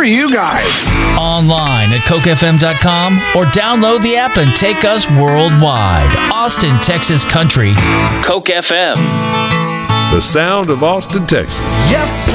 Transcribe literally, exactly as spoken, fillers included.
are you guys? Online at coke f m dot com or download the app and take us worldwide. Austin, Texas Country. Coke F M. The sound of Austin, Texas. Yes.